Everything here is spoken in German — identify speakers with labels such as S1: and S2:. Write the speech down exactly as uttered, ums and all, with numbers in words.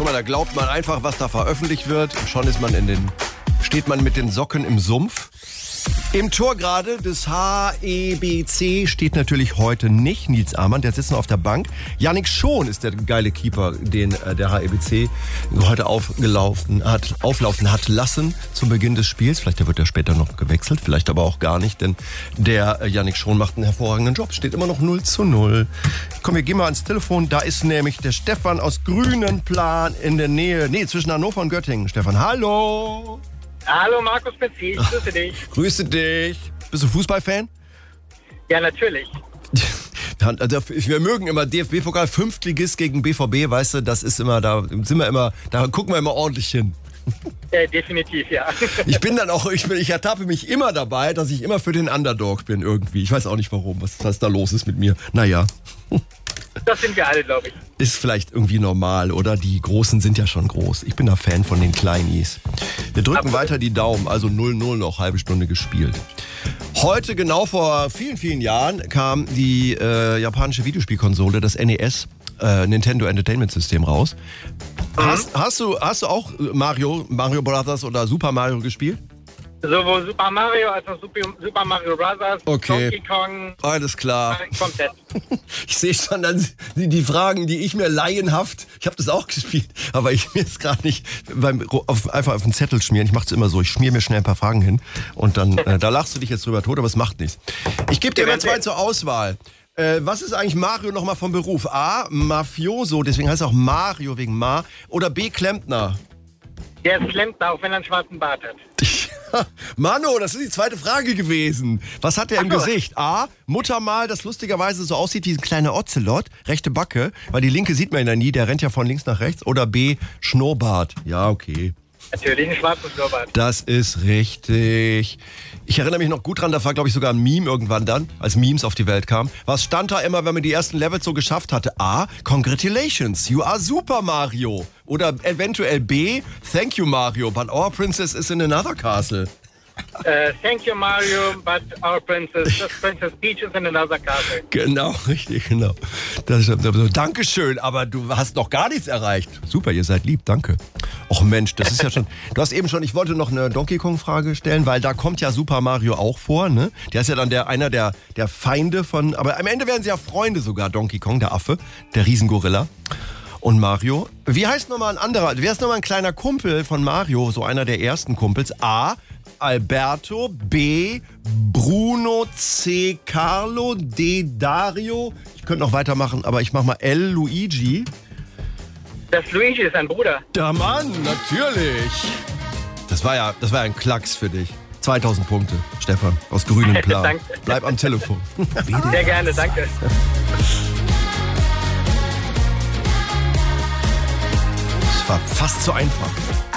S1: Guck mal, da glaubt man einfach, was da veröffentlicht wird. Und schon ist man in den, steht man mit den Socken im Sumpf. Im Tor gerade des H E B C steht natürlich heute nicht Nils Amann, der sitzt noch auf der Bank. Yannick Schon ist der geile Keeper, den äh, der H E B C heute aufgelaufen hat, auflaufen hat lassen zum Beginn des Spiels. Vielleicht wird er später noch gewechselt, vielleicht aber auch gar nicht, denn der äh, Yannick Schon macht einen hervorragenden Job. Steht immer noch null zu null. Komm, wir gehen mal ans Telefon. Da ist nämlich der Stefan aus Grünenplan in der Nähe, nee, zwischen Hannover und Göttingen. Stefan, hallo!
S2: Hallo Markus Petzi, ich grüße dich.
S1: Grüße dich. Bist du Fußballfan?
S2: Ja, natürlich.
S1: Wir mögen immer D F B-Pokal, Fünftligist gegen B V B, weißt du, das ist immer, da sind wir immer, da gucken wir immer ordentlich hin.
S2: Ja, definitiv, ja.
S1: Ich bin dann auch, ich, bin, ich ertappe mich immer dabei, dass ich immer für den Underdog bin irgendwie. Ich weiß auch nicht warum, was, was da los ist mit mir. Naja.
S2: Das sind wir alle, glaube ich.
S1: Ist vielleicht irgendwie normal, oder? Die Großen sind ja schon groß. Ich bin da Fan von den Kleinis. Wir drücken Absolut. weiter die Daumen, also null null noch, halbe Stunde gespielt. Heute, genau vor vielen, vielen Jahren, kam die äh, japanische Videospielkonsole, das N E S, äh, Nintendo Entertainment System, raus. Mhm. Hast, hast, du, hast du auch Mario, Mario Brothers oder Super Mario gespielt?
S2: Sowohl Super Mario als auch Super Mario Brothers,
S1: okay.
S2: Donkey Kong.
S1: Alles klar.
S2: Komplett.
S1: Ich sehe schon dann die, die Fragen, die ich mir laienhaft, ich habe das auch gespielt, aber ich mir jetzt gerade nicht beim, auf, einfach auf den Zettel schmieren. Ich mache es immer so, ich schmier mir schnell ein paar Fragen hin und dann, äh, da lachst du dich jetzt drüber tot, aber es macht nichts. Ich gebe dir mal zwei zur Auswahl. Äh, was ist eigentlich Mario nochmal vom Beruf? A, Mafioso, deswegen heißt es auch Mario wegen Ma, oder B, Klempner?
S2: Der ist Klempner, auch wenn er einen schwarzen Bart hat.
S1: Mano, das ist die zweite Frage gewesen. Was hat er im Gesicht? A, Muttermal, das lustigerweise so aussieht wie ein kleiner Ocelot, rechte Backe, weil die linke sieht man ja nie, der rennt ja von links nach rechts. Oder B, Schnurrbart. Ja, okay.
S2: Natürlich ein schwarzes Schnurrbart.
S1: Das ist richtig. Ich erinnere mich noch gut dran, da war, glaube ich, sogar ein Meme irgendwann dann, als Memes auf die Welt kamen. Was stand da immer, wenn man die ersten Levels so geschafft hatte? A, Congratulations, you are Super Mario. Oder eventuell B, Thank you Mario, but our princess is in another castle.
S2: Uh, thank you Mario, but our princess, just Princess Peach is in another castle.
S1: Genau, richtig, genau. Das, das, Dankeschön, aber du hast noch gar nichts erreicht. Super, ihr seid lieb, danke. Och Mensch, das ist ja schon... Du hast eben schon, ich wollte noch eine Donkey Kong-Frage stellen, weil da kommt ja Super Mario auch vor, ne? Der ist ja dann der, einer der, der Feinde von... Aber am Ende werden sie ja Freunde sogar, Donkey Kong, der Affe, der Riesengorilla. Und Mario. Wie heißt nochmal ein anderer, wer ist nochmal ein kleiner Kumpel von Mario, so einer der ersten Kumpels? A, Alberto, B, Bruno, C, Carlo, D, Dario. Ich könnte noch weitermachen, aber ich mach mal L, Luigi.
S2: Das Luigi ist ein Bruder.
S1: Der Mann, natürlich. Das war ja, das war ja ein Klacks für dich. zweitausend Punkte, Stefan, aus grünem Plan.
S2: Danke.
S1: Bleib am Telefon.
S2: Sehr gerne, danke.
S1: Das war fast zu einfach.